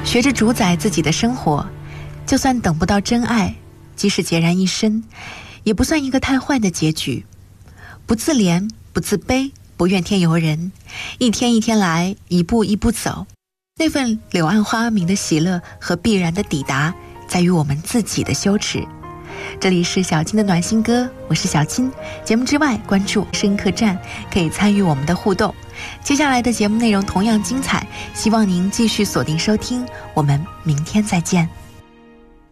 学着主宰自己的生活，就算等不到真爱，即使孑然一身，也不算一个太坏的结局。不自怜，不自卑，不怨天尤人，一天一天来，一步一步走。那份柳暗花明的喜乐和必然的抵达，在于我们自己的羞耻。这里是小青的暖心歌，我是小青。节目之外，关注深客站，可以参与我们的互动。接下来的节目内容同样精彩，希望您继续锁定收听，我们明天再见。